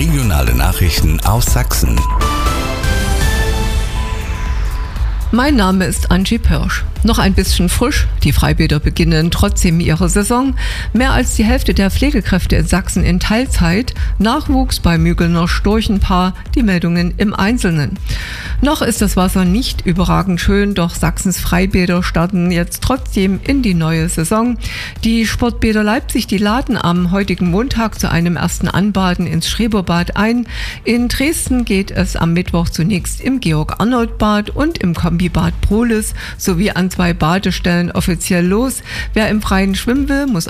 Regionale Nachrichten aus Sachsen. Mein Name ist Angie Pirsch. Noch ein bisschen frisch, die Freibäder beginnen trotzdem ihre Saison. Mehr als die Hälfte der Pflegekräfte in Sachsen in Teilzeit, Nachwuchs bei Mügelner Storchenpaar, die Meldungen im Einzelnen. Noch ist das Wasser nicht überragend schön, doch Sachsens Freibäder starten jetzt trotzdem in die neue Saison. Die Sportbäder Leipzig, die laden am heutigen Montag zu einem ersten Anbaden ins Schreberbad ein. In Dresden geht es am Mittwoch zunächst im Georg-Arnold-Bad und im Kombibad Prohlis sowie an 2 Badestellen offiziell los. Wer im Freien schwimmen will, muss